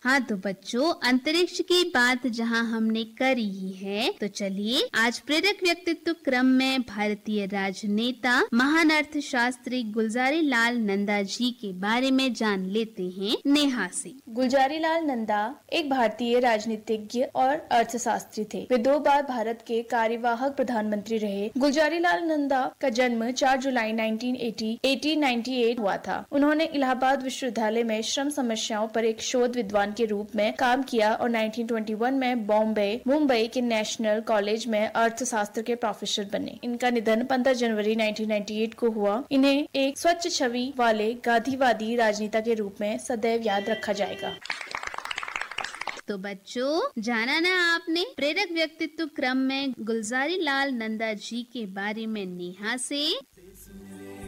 हाँ तो बच्चों, अंतरिक्ष की बात जहाँ हमने करी ही है, तो चलिए आज प्रेरक व्यक्तित्व क्रम में भारतीय राजनेता महान अर्थशास्त्री गुलजारी लाल नंदा जी के बारे में जान लेते हैं नेहा से। गुलजारी लाल नंदा एक भारतीय राजनीतिज्ञ और अर्थशास्त्री थे। वे 2 बार भारत के कार्यवाहक प्रधानमंत्री रहे। गुलजारी लाल नंदा का जन्म 4 जुलाई 1898 हुआ था। उन्होंने इलाहाबाद विश्वविद्यालय में श्रम समस्याओं पर एक शोध विद्वान के रूप में काम किया और 1921 में मुंबई के नेशनल कॉलेज में अर्थशास्त्र के प्रोफेसर बने। इनका निधन 15 जनवरी 1998 को हुआ। इन्हें एक स्वच्छ छवि वाले गांधीवादी राजनेता के रूप में सदैव याद रखा जाएगा। तो बच्चों, जाना ना आपने प्रेरक व्यक्तित्व क्रम में गुलजारी लाल नंदा जी के बारे में नेहा से।